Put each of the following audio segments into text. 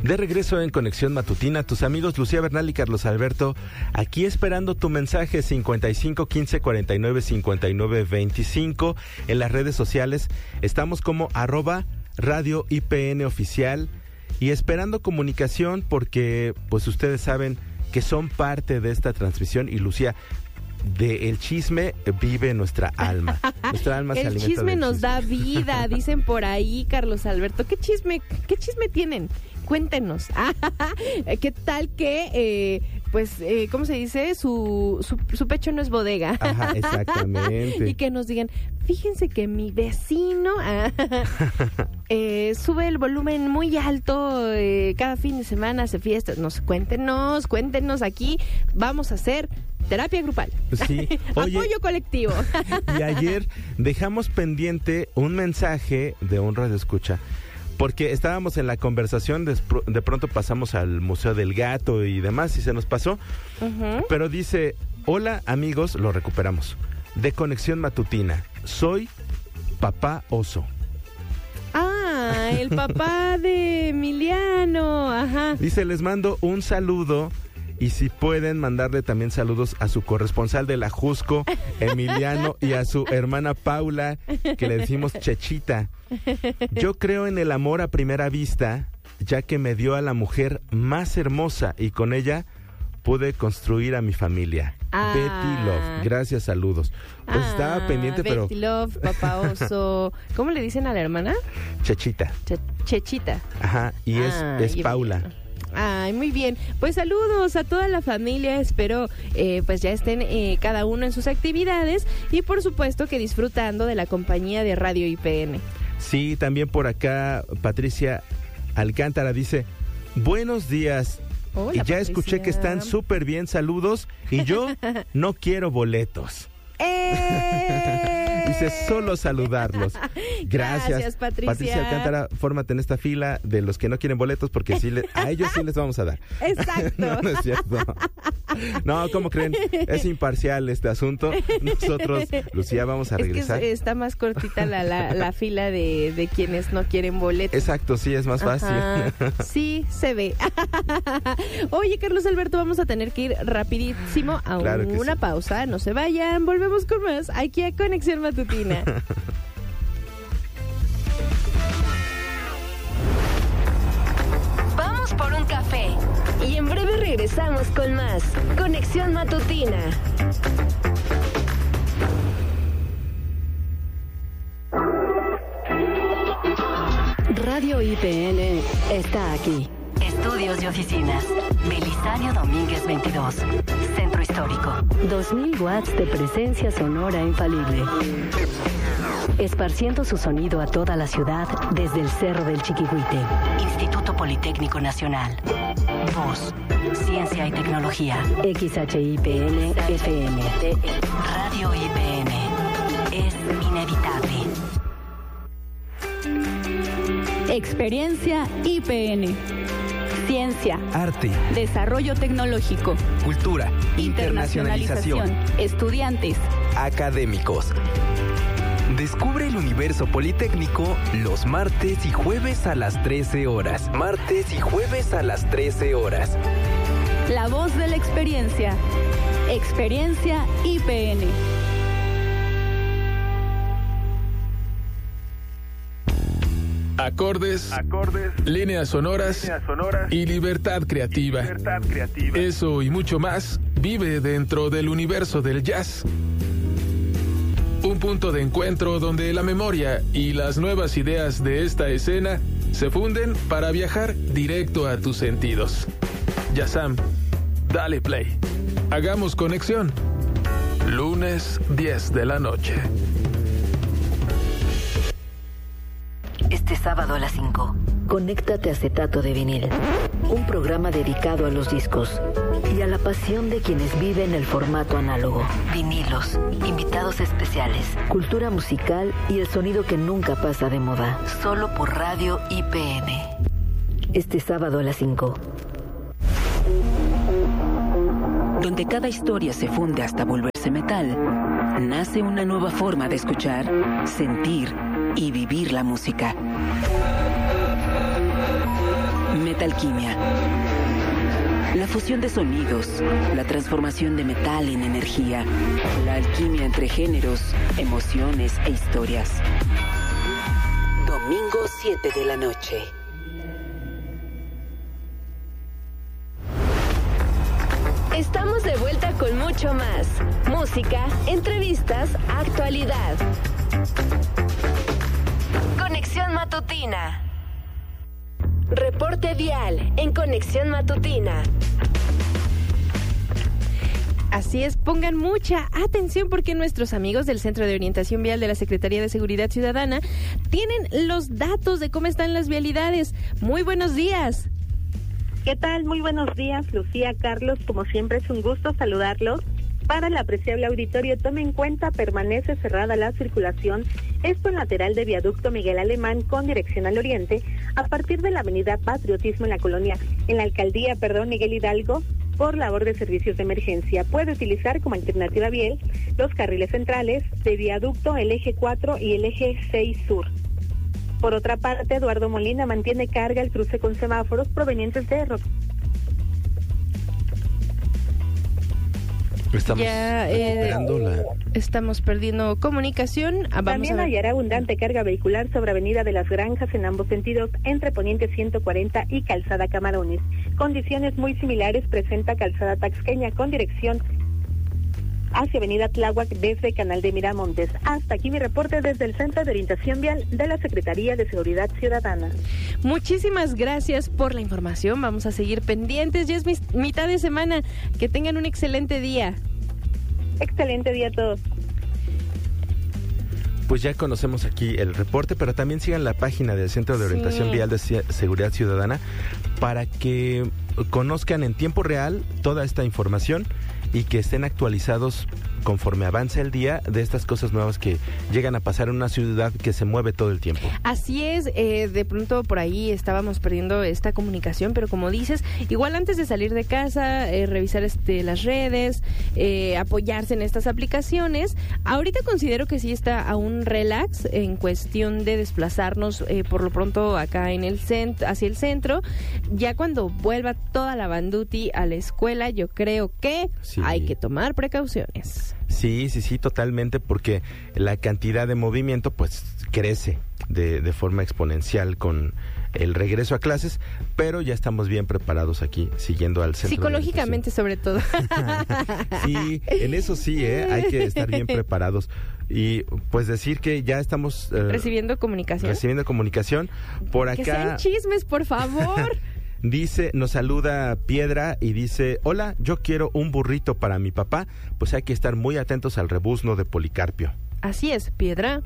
De regreso en Conexión Matutina, tus amigos Lucía Bernal y Carlos Alberto, aquí esperando tu mensaje 55 15 49 59 25. En las redes sociales estamos como @Radio IPN Oficial y esperando comunicación porque pues ustedes saben que son parte de esta transmisión y Lucía, de el chisme vive nuestra alma. Nuestra alma se alimenta del chisme. El chisme nos da vida, dicen por ahí, Carlos Alberto. ¿Qué chisme tienen? Cuéntenos. ¿Qué tal que, ¿cómo se dice? Su pecho no es bodega. Ajá, exactamente. Y que nos digan, fíjense que mi vecino sube el volumen muy alto, cada fin de semana hace fiestas. Cuéntenos aquí. Vamos a hacer terapia grupal. Sí. Oye, apoyo colectivo. Y ayer dejamos pendiente un mensaje de un radioescucha, porque estábamos en la conversación, de pronto pasamos al Museo del Gato y demás, y se nos pasó. Uh-huh. Pero dice, hola amigos, lo recuperamos, de Conexión Matutina, soy Papá Oso. Ah, el papá de Emiliano, ajá. Dice, les mando un saludo. Y si pueden mandarle también saludos a su corresponsal de la Jusco, Emiliano, y a su hermana Paula, que le decimos Chechita. Yo creo en el amor a primera vista, ya que me dio a la mujer más hermosa y con ella pude construir a mi familia. Betty Love. Gracias, saludos. Pues estaba pendiente, Betty pero... Betty Love, Papá Oso. ¿Cómo le dicen a la hermana? Chechita. Chechita. Ajá, y es Paula. Ay, muy bien. Pues saludos a toda la familia. Espero pues ya estén cada uno en sus actividades y por supuesto que disfrutando de la compañía de Radio IPN. Sí, también por acá Patricia Alcántara dice, buenos días. Hola, y ya Patricia. Escuché que están súper bien, saludos. Y yo no quiero boletos. Dice, solo saludarlos. Gracias, Patricia. Patricia Alcántara, fórmate en esta fila de los que no quieren boletos porque a ellos sí les vamos a dar. Exacto. No es cierto. No, ¿cómo creen? Es imparcial este asunto. Nosotros, Lucía, vamos a regresar. Es que está más cortita la fila de quienes no quieren boletos. Exacto, sí, es más fácil. Ajá. Sí, se ve. Oye, Carlos Alberto, vamos a tener que ir rapidísimo a una pausa. No se vayan, volvemos con más aquí a Conexión Matutina. Vamos por un café y en breve regresamos con más Conexión Matutina. Radio IPN está aquí. Estudios y oficinas. Belisario Domínguez 22. Centro Histórico. 2000 watts de presencia sonora infalible. Esparciendo su sonido a toda la ciudad desde el Cerro del Chiquihuite. Instituto Politécnico Nacional. Voz, Ciencia y Tecnología. XHIPN FM. Radio IPN. Es inevitable. Experiencia IPN. Ciencia, arte, desarrollo tecnológico, cultura, internacionalización, estudiantes, académicos. Descubre el universo politécnico los martes y jueves a las 13 horas. Martes y jueves a las 13 horas. La voz de la experiencia. Experiencia IPN. Acordes, líneas sonoras y libertad creativa. Eso y mucho más vive dentro del universo del jazz. Un punto de encuentro donde la memoria y las nuevas ideas de esta escena se funden para viajar directo a tus sentidos. Yassam, dale play. Hagamos conexión. Lunes 10 de la noche. Este sábado a las 5, conéctate a Acetato de Vinil, un programa dedicado a los discos y a la pasión de quienes viven el formato análogo. Vinilos, invitados especiales, cultura musical y el sonido que nunca pasa de moda. Solo por Radio IPN. Este sábado a las 5. Donde cada historia se funde hasta volverse metal, nace una nueva forma de escuchar, sentir y vivir la música. Metalquimia. La fusión de sonidos, la transformación de metal en energía, la alquimia entre géneros, emociones e historias. Domingo 7 de la noche. Estamos de vuelta con mucho más. Música, entrevistas, actualidad. Conexión Matutina. Reporte vial en Conexión Matutina. Así es, pongan mucha atención porque nuestros amigos del Centro de Orientación Vial de la Secretaría de Seguridad Ciudadana tienen los datos de cómo están las vialidades. Muy buenos días. ¿Qué tal? Muy buenos días, Lucía, Carlos. Como siempre es un gusto saludarlos. Para el apreciable auditorio, tome en cuenta, permanece cerrada la circulación, esto en lateral de viaducto Miguel Alemán con dirección al oriente, a partir de la avenida Patriotismo en la alcaldía Miguel Hidalgo, por labor de servicios de emergencia. Puede utilizar como alternativa vial los carriles centrales de viaducto, el eje 4 y el eje 6 sur. Por otra parte, Eduardo Molina mantiene carga el cruce con semáforos provenientes de Estamos perdiendo comunicación. También hallará abundante carga vehicular sobre Avenida de las Granjas en ambos sentidos, entre Poniente 140 y Calzada Camarones. Condiciones muy similares presenta Calzada Taxqueña con dirección hacia Avenida Tláhuac desde Canal de Miramontes. Hasta aquí mi reporte desde el Centro de Orientación Vial de la Secretaría de Seguridad Ciudadana. Muchísimas gracias por la información. Vamos a seguir pendientes. Ya es mitad de semana. Que tengan un excelente día. Excelente día a todos. Pues ya conocemos aquí el reporte, pero también sigan la página del Centro de Orientación Vial de Seguridad Ciudadana para que conozcan en tiempo real toda esta información y que estén actualizados conforme avance el día de estas cosas nuevas que llegan a pasar en una ciudad que se mueve todo el tiempo. Así es, de pronto por ahí estábamos perdiendo esta comunicación, pero como dices, igual antes de salir de casa, revisar las redes, apoyarse en estas aplicaciones. Ahorita considero que sí está aún relax en cuestión de desplazarnos por lo pronto acá en el hacia el centro. Ya cuando vuelva toda la banduti a la escuela, yo creo que hay que tomar precauciones. Sí, totalmente, porque la cantidad de movimiento pues crece de forma exponencial con el regreso a clases, pero ya estamos bien preparados aquí, siguiendo al centro. Psicológicamente, sobre todo. Sí, en eso sí, hay que estar bien preparados. Y pues decir que ya estamos recibiendo comunicación. Por acá. Que sean chismes, por favor. Dice, nos saluda Piedra y dice: hola, yo quiero un burrito para mi papá. Pues hay que estar muy atentos al rebuzno de Policarpio. Así es, Piedra.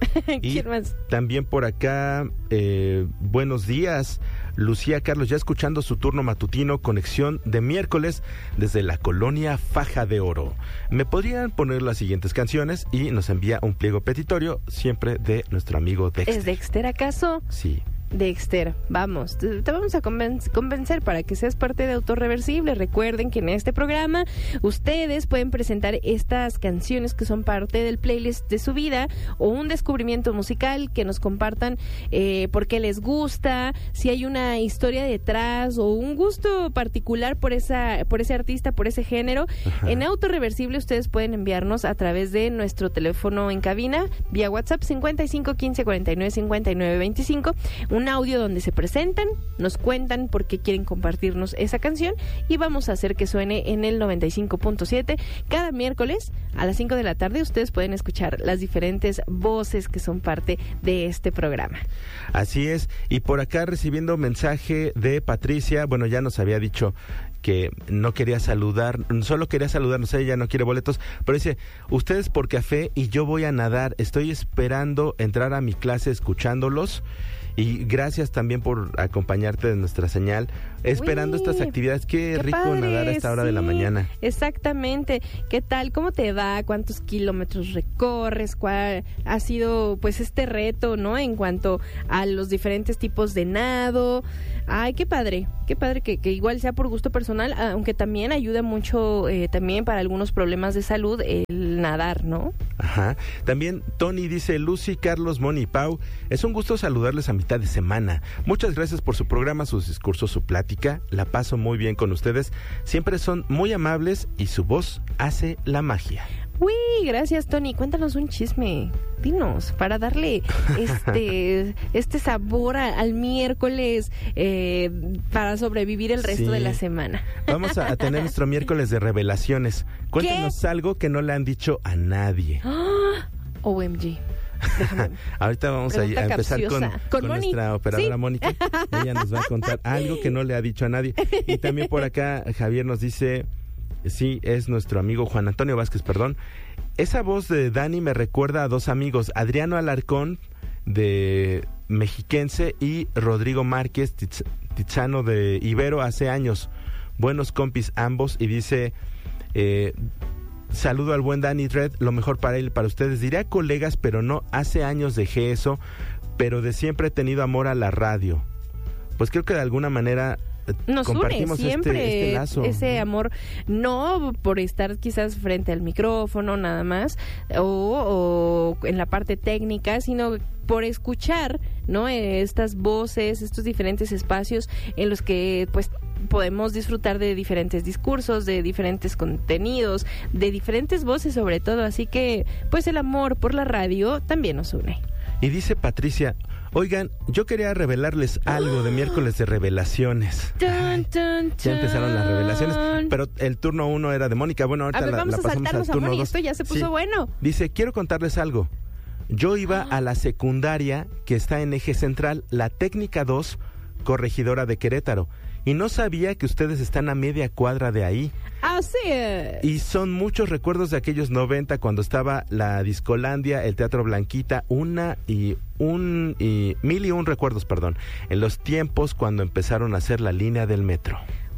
Y también por acá, buenos días, Lucía, Carlos, ya escuchando su turno matutino, conexión de miércoles desde la colonia Faja de Oro. ¿Me podrían poner las siguientes canciones? Y nos envía un pliego petitorio, siempre de nuestro amigo Dexter. ¿Es Dexter acaso? Sí. Dexter, vamos, te vamos a convencer para que seas parte de Autorreversible. Recuerden que en este programa ustedes pueden presentar estas canciones que son parte del playlist de su vida, o un descubrimiento musical que nos compartan por qué les gusta, si hay una historia detrás o un gusto particular por ese artista, por ese género. Ajá. En Autorreversible ustedes pueden enviarnos a través de nuestro teléfono en cabina vía WhatsApp 55 15 49 59 25 un audio donde se presentan, nos cuentan por qué quieren compartirnos esa canción y vamos a hacer que suene en el 95.7 cada miércoles a las 5 de la tarde. Ustedes pueden escuchar las diferentes voces que son parte de este programa. Así es, y por acá recibiendo mensaje de Patricia, bueno, ya nos había dicho que no quería saludar, solo quería saludarnos, ella no quiere boletos, pero dice: ustedes por café y yo voy a nadar, estoy esperando entrar a mi clase escuchándolos. Y gracias también por acompañarte de nuestra señal, esperando estas actividades. Qué rico padre, nadar a esta hora de la mañana. Exactamente. ¿Qué tal? ¿Cómo te va? ¿Cuántos kilómetros recorres? ¿Cuál ha sido pues este reto, no? En cuanto a los diferentes tipos de nado. Ay, qué padre que igual sea por gusto personal, aunque también ayuda mucho también para algunos problemas de salud el nadar, ¿no? Ajá. También Tony dice, Lucy, Carlos, Moni y Pau, es un gusto saludarles a mitad de semana. Muchas gracias por su programa, sus discursos, su plática. La paso muy bien con ustedes. Siempre son muy amables y su voz hace la magia. Uy, gracias, Tony. Cuéntanos un chisme. Dinos, para darle este sabor al miércoles para sobrevivir el resto de la semana. Vamos a tener nuestro miércoles de revelaciones. Cuéntanos algo que no le han dicho a nadie. OMG. Ahorita vamos a empezar con nuestra operadora Mónica. Ella nos va a contar algo que no le ha dicho a nadie. Y también por acá Javier nos dice... Sí, es nuestro amigo Juan Antonio Vázquez, perdón. Esa voz de Dani me recuerda a dos amigos, Adriano Alarcón, de Mexiquense, y Rodrigo Márquez, Tiziano de Ibero, hace años. Buenos compis ambos, y dice... saludo al buen Dani Red, lo mejor para él y para ustedes. Diré colegas, pero no, hace años dejé eso, pero de siempre he tenido amor a la radio. Pues creo que de alguna manera... Nos compartimos une siempre este lazo, ese amor, no por estar quizás frente al micrófono nada más o en la parte técnica, sino por escuchar, ¿no? Estas voces, estos diferentes espacios en los que pues podemos disfrutar de diferentes discursos, de diferentes contenidos, de diferentes voces sobre todo, así que pues el amor por la radio también nos une. Y dice Patricia, oigan, yo quería revelarles algo de miércoles de revelaciones. Dun, dun, ya empezaron las revelaciones, pero el turno 1 era de Mónica. Bueno, ahorita vamos la a pasamos al turno 2. Esto ya se puso bueno. Dice, quiero contarles algo. Yo iba a la secundaria que está en Eje Central, la Técnica 2, Corregidora de Querétaro. Y no sabía que ustedes están a media cuadra de ahí. Así es. Y son muchos recuerdos de aquellos 90 cuando estaba la Discolandia, el Teatro Blanquita, mil y un recuerdos, perdón, en los tiempos cuando empezaron a hacer la línea del metro.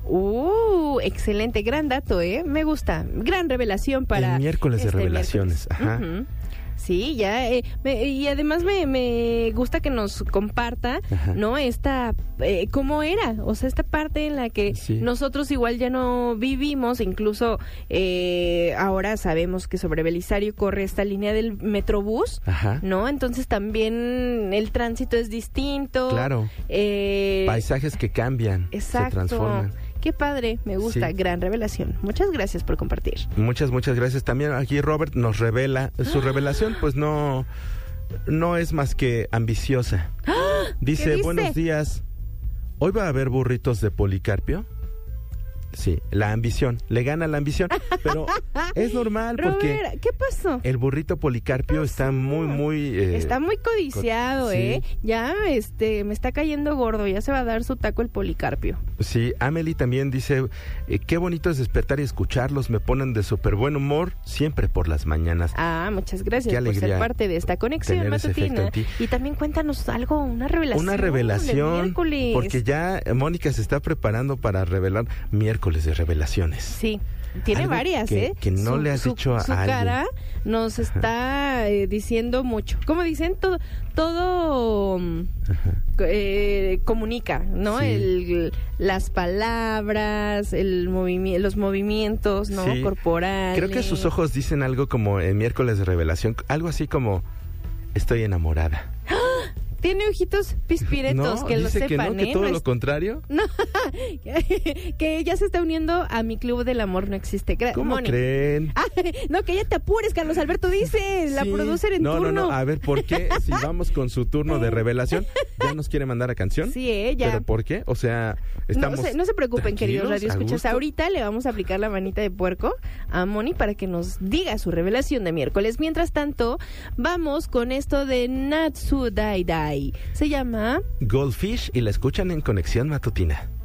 Excelente, gran dato, me gusta. Gran revelación para el miércoles de revelaciones. Miércoles. Ajá. Uh-huh. Sí, ya, y además me gusta que nos comparta, ¿no? Esta, cómo era, o sea, esta parte en la que nosotros igual ya no vivimos, incluso ahora sabemos que sobre Belisario corre esta línea del Metrobús, ¿no? Entonces también el tránsito es distinto. Claro, paisajes que cambian, se transforman. Qué padre, me gusta, gran revelación. Muchas gracias por compartir. Muchas gracias. También aquí Robert nos revela, su revelación pues no es más que ambiciosa. Dice, buenos días, ¿hoy va a haber burritos de Policarpio? Sí, la ambición, le gana la ambición, pero es normal porque... Robert, ¿qué pasó? El burrito Policarpio está muy... está muy codiciado, sí. Ya me está cayendo gordo, ya se va a dar su taco el Policarpio. Sí, Amelie también dice, qué bonito es despertar y escucharlos, me ponen de súper buen humor siempre por las mañanas. Muchas gracias por ser parte de esta conexión matutina. Y también cuéntanos algo, una revelación. Una revelación, porque ya Mónica se está preparando para revelar miércoles de revelaciones. Sí, tiene varias, que no le has dicho a su alguien. Cara nos está diciendo mucho. Como dicen, todo comunica, ¿no? Sí. Las palabras, los movimientos, ¿no? Sí. Corporales. Creo que sus ojos dicen algo como en miércoles de revelación, algo así como estoy enamorada. Tiene ojitos pispiretos, no, que lo dice sepan, que todo lo contrario. No, que ya se está uniendo a mi club del amor no existe. ¿Cómo Moni. creen? No, que ya te apures, Carlos Alberto dice, la producer en turno. No, a ver, ¿por qué? Si vamos con su turno de revelación, ¿ya nos quiere mandar a canción? Sí, ya. ¿Pero por qué? O sea, estamos no se preocupen, queridos radioescuchas. Ahorita le vamos a aplicar la manita de puerco a Moni para que nos diga su revelación de miércoles. Mientras tanto, vamos con esto de Natsu Dai Dai. Se llama Goldfish y la escuchan en Conexión Matutina.